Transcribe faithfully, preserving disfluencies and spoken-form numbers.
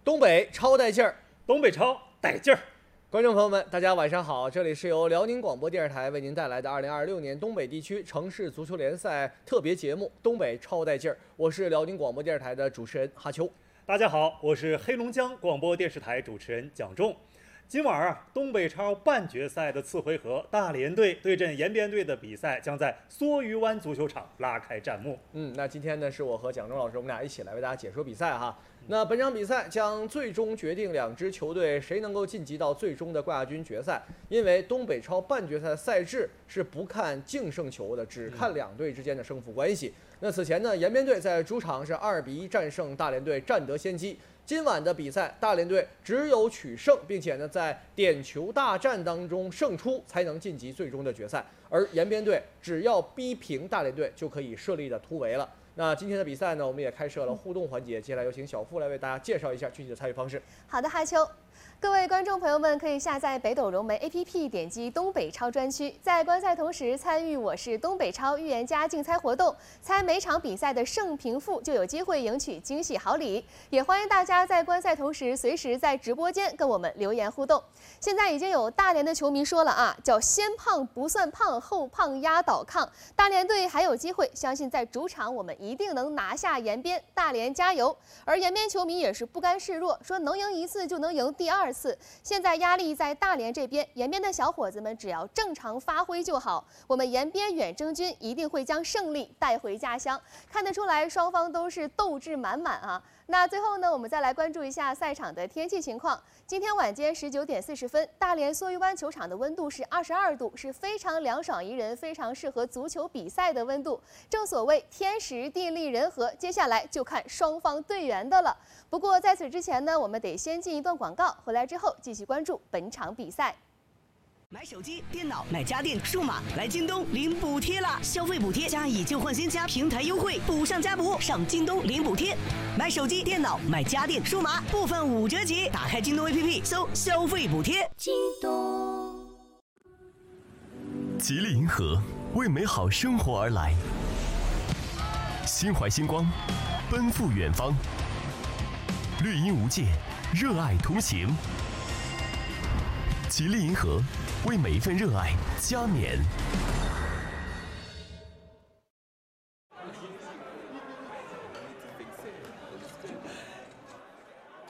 东北超带劲儿， 东北超带劲儿。 观众朋友们，大家晚上好，这里是由辽宁广播电视台为您带来的二零二六年东北地区城市足球联赛特别节目《东北超带劲儿》，我是辽宁广播电视台的主持人哈秋。 大家好，我是黑龙江广播电视台主持人蒋仲。今晚啊，东北超半决赛的次回合，大连队对阵延边队的比赛将在梭鱼湾足球场拉开战幕。 嗯，那今天呢，是我和蒋仲老师，我们俩一起来为大家解说比赛哈。那本场比赛将最终决定两支球队谁能够晋级到最终的冠亚军决赛。因为东北超半决赛的赛制是不看净胜球的，只看两队之间的胜负关系。那此前呢，延边队在主场是二比一战胜大连队，占得先机。今晚的比赛，大连队只有取胜，并且呢，在点球大战当中胜出，才能晋级最终的决赛。而延边队只要逼平大连队，就可以顺利的突围了。那今天的比赛呢，我们也开设了互动环节，接下来有请小付来为大家介绍一下具体的参与方式。 好的，哈秋。各位观众朋友们，可以下载北斗融媒 A P P， 点击东北超专区，在观赛同时参与我是东北超预言家竞猜活动，猜每场比赛的胜平负，就有机会赢取惊喜好礼。也欢迎大家在观赛同时，随时在直播间跟我们留言互动。现在已经有大连的球迷说了啊，叫先胖不算胖，后胖压倒炕。大连队还有机会，相信在主场我们一定能拿下延边，大连加油！而延边球迷也是不甘示弱，说能赢一次就能赢第二次。现在压力在大连这边，延边的小伙子们只要正常发挥就好。我们延边远征军一定会将胜利带回家乡。看得出来，双方都是斗志满满啊。那最后呢，我们再来关注一下赛场的天气情况。今天晚间十九点四十分，大连梭鱼湾球场的温度是二十二度，是非常凉爽宜人，非常适合足球比赛的温度。正所谓天时地利人和，接下来就看双方队员的了。不过在此之前呢，我们得先进一段广告，回来之后继续关注本场比赛。 买手机、电脑、买家电、数码，来京东领补贴啦！消费补贴加以旧换新加平台优惠，补上加补，上京东领补贴。买手机、电脑、买家电、数码，部分五折起。打开京东 A P P， 搜消费补贴。京东。 吉利银河为美好生活而来，心怀星光，奔赴远方。绿荫无界，热爱同行。吉利银河为每一份热爱加冕。